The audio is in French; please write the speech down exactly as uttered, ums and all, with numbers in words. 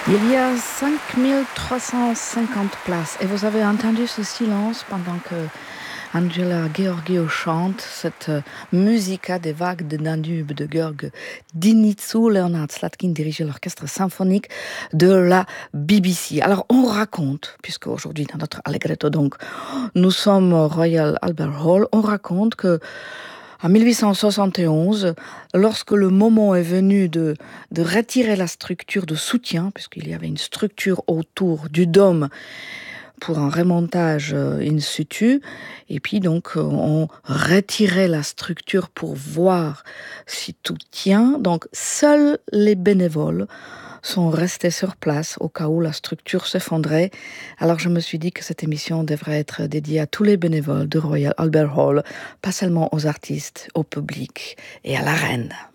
Il y a cinq mille trois cent cinquante places et vous avez entendu ce silence pendant que Angela Gheorghiu chante cette musica des vagues de Danube de Georg Dinitzou. Leonard Slatkin dirigeait l'orchestre symphonique de la B B C. Alors on raconte, puisque aujourd'hui dans notre Allegretto donc nous sommes au Royal Albert Hall, on raconte que en mille huit cent soixante et onze, lorsque le moment est venu de, de retirer la structure de soutien, puisqu'il y avait une structure autour du dôme pour un remontage in situ, et puis donc on retirait la structure pour voir si tout tient. Donc seuls les bénévoles sont restés sur place au cas où la structure s'effondrait. Alors je me suis dit que cette émission devrait être dédiée à tous les bénévoles du Royal Albert Hall, pas seulement aux artistes, au public et à la reine.